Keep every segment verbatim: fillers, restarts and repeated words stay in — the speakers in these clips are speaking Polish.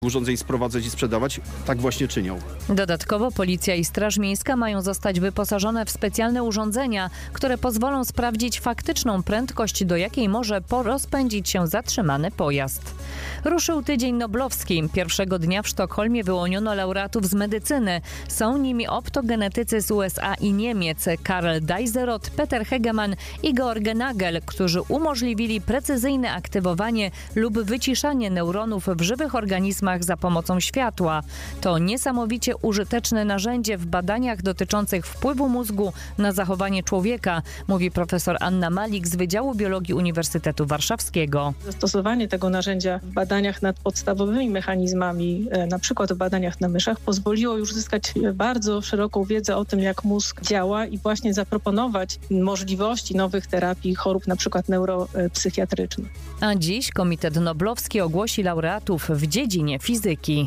urządzeń sprowadzać i sprzedawać, tak właśnie czynią. Dodatkowo policja i Straż Miejska mają zostać wyposażone w specjalne urządzenia, które pozwolą sprawdzić faktyczną prędkość, do jakiej może rozpędzić się zatrzymany pojazd. Ruszył Tydzień Noblowski. Pierwszego dnia w Sztokholmie wyłoniono laureatów z medycyny. Są nimi optogenetycy z U S A i Niemiec Karl Deiseroth, Peter Hegemann i Georg Nagel, którzy umożliwili precyzyjne aktywowanie lub wyciszanie neuronów w żywych organizmach za pomocą światła. To niesamowicie użyteczne narzędzie w badaniach dotyczących wpływu mózgu na zachowanie człowieka, mówi profesor Anna Malik z Wydziału Biologii Uniwersytetu Warszawskiego. Zastosowanie tego narzędzia w badaniach nad podstawowymi mechanizmami, na przykład w badaniach na myszach, pozwoliło już zyskać bardzo szeroką wiedzę o tym, jak mózg działa i właśnie zaproponować możliwości nowych terapii chorób na przykład neuropsychiatrycznych. A dziś Komitet Noblowski ogłosi laureatów w dziedzinie fizyki.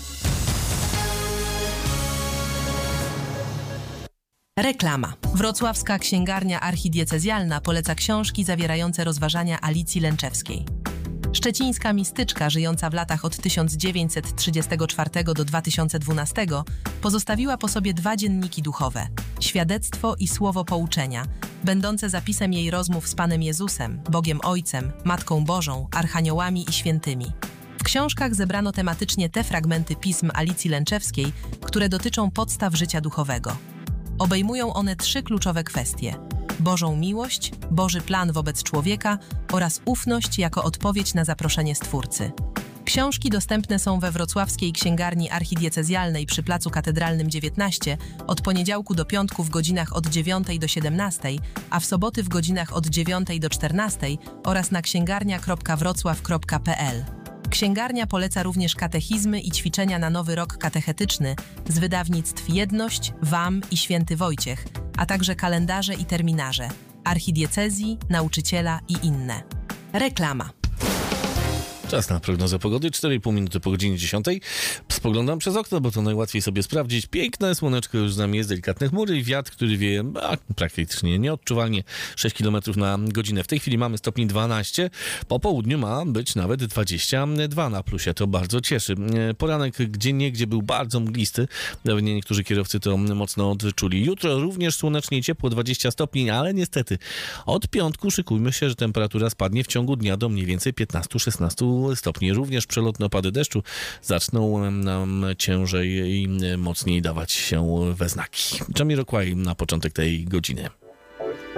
Reklama. Wrocławska Księgarnia Archidiecezjalna poleca książki zawierające rozważania Alicji Lęczewskiej. Szczecińska mistyczka, żyjąca w latach od tysiąc dziewięćset trzydziestego czwartego do dwa tysiące dwunastego, pozostawiła po sobie dwa dzienniki duchowe – Świadectwo i Słowo Pouczenia, będące zapisem jej rozmów z Panem Jezusem, Bogiem Ojcem, Matką Bożą, archaniołami i świętymi. W książkach zebrano tematycznie te fragmenty pism Alicji Lęczewskiej, które dotyczą podstaw życia duchowego. Obejmują one trzy kluczowe kwestie – Bożą miłość, Boży plan wobec człowieka oraz ufność jako odpowiedź na zaproszenie Stwórcy. Książki dostępne są we Wrocławskiej Księgarni Archidiecezjalnej przy Placu Katedralnym dziewiętnaście od poniedziałku do piątku w godzinach od dziewiątej do siedemnastej, a w soboty w godzinach od dziewiątej do czternastej oraz na księgarnia kropka wrocław kropka p l. Księgarnia poleca również katechizmy i ćwiczenia na nowy rok katechetyczny z wydawnictw Jedność, W A M i Święty Wojciech, a także kalendarze i terminarze, archidiecezji, nauczyciela i inne. Reklama. Czas na prognozę pogody, cztery i pół minuty po godzinie dziesiątej. Spoglądam przez okno, bo to najłatwiej sobie sprawdzić. Piękne słoneczko już z nami jest, delikatne chmury i wiatr, który wieje a, praktycznie nieodczuwalnie sześć kilometrów na godzinę. W tej chwili mamy stopni dwanaście, po południu ma być nawet dwadzieścia dwa na plusie, to bardzo cieszy. Poranek gdzieniegdzie był bardzo mglisty, pewnie niektórzy kierowcy to mocno odczuli. Jutro również słonecznie i ciepło, dwadzieścia stopni, ale niestety od piątku szykujmy się, że temperatura spadnie w ciągu dnia do mniej więcej piętnaście szesnaście stopni. Również przelotne opady deszczu zaczną nam ciężej i mocniej dawać się we znaki. Jamiroquai na początek tej godziny.